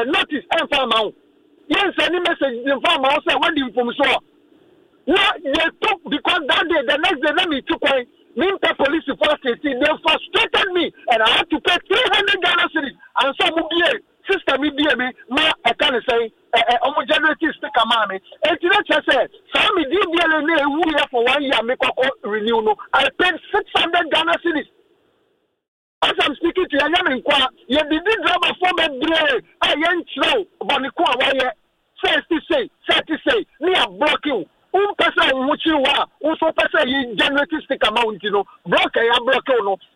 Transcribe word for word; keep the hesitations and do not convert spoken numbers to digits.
uh, notice and farm out. Yes, any message in farm house say what the from so. Now they took because that day the next day let me took away. Me the police force they frustrated me and I had to pay three hundred Ghana cedis and some be sister me be me ma I can say eh omo generative stick am me. And you know just say some me dey there na ewu here for one year make renew no. I paid six hundred Ghana cedis. As I'm speaking to you, I'm in Kwa, you did drama for me, brave. I ain't slow, but the Kwa, why, say, say, say, say, me a block you. Um, person, which you are, also person, you generative stick amount, you know, block a block, you know.